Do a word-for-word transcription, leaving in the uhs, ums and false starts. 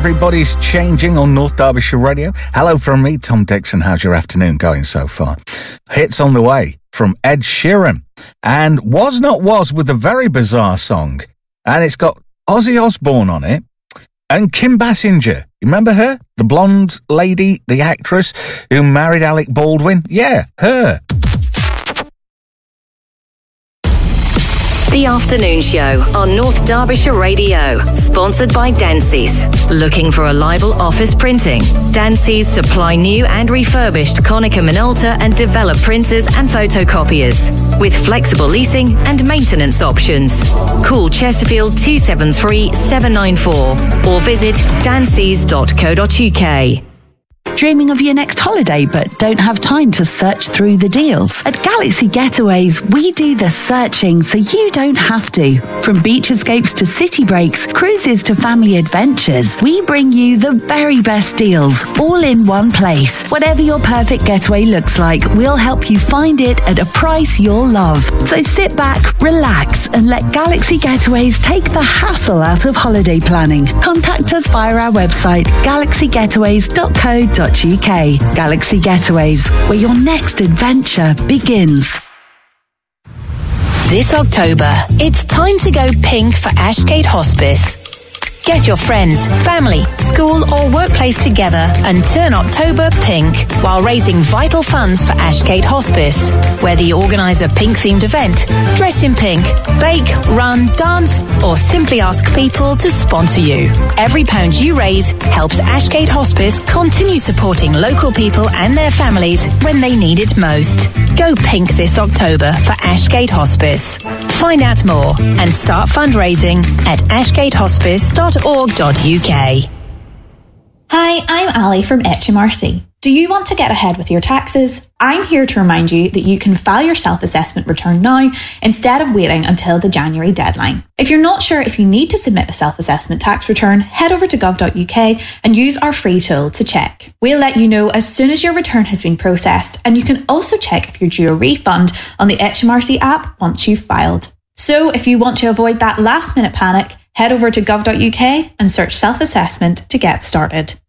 Everybody's changing on North Derbyshire Radio. Hello from me, Tom Dixon. How's your afternoon going so far? Hits on the way from Ed Sheeran. And Was Not Was with a very bizarre song. And it's got Ozzy Osbourne on it and Kim Basinger. You remember her? The blonde lady, the actress who married Alec Baldwin? Yeah, her. The Afternoon Show on North Derbyshire Radio, sponsored by Dempsey's. Looking for reliable office printing? Dempsey's supply new and refurbished Konica Minolta and Develop printers and photocopiers, with flexible leasing and maintenance options. Call Chesterfield two seven three, seven nine four or visit danceys dot co dot uk. Dreaming of your next holiday but don't have time to search through the deals? At Galaxy Getaways, we do the searching so you don't have to. From beach escapes to city breaks, cruises to family adventures, we bring you the very best deals, all in one place. Whatever your perfect getaway looks like, we'll help you find it at a price you'll love. So sit back, relax, and let Galaxy Getaways take the hassle out of holiday planning. Contact us via our website, galaxy getaways dot co dot uk. Galaxy Getaways, where your next adventure begins. This October, it's time to go pink for Ashgate Hospice. Get your friends, family, school or workplace together and turn October pink while raising vital funds for Ashgate Hospice. Whether you organise a pink-themed event, dress in pink, bake, run, dance or simply ask people to sponsor you. Every pound you raise helps Ashgate Hospice continue supporting local people and their families when they need it most. Go pink this October for Ashgate Hospice. Find out more and start fundraising at ashgate hospice dot org dot uk. Hi, I'm Ali from H M R C. Do you want to get ahead with your taxes? I'm here to remind you that you can file your self-assessment return now instead of waiting until the January deadline. If you're not sure if you need to submit a self-assessment tax return, head over to gov dot uk and use our free tool to check. We'll let you know as soon as your return has been processed, and you can also check if you're due a refund on the H M R C app once you've filed. So if you want to avoid that last minute panic, head over to gov dot uk and search self-assessment to get started.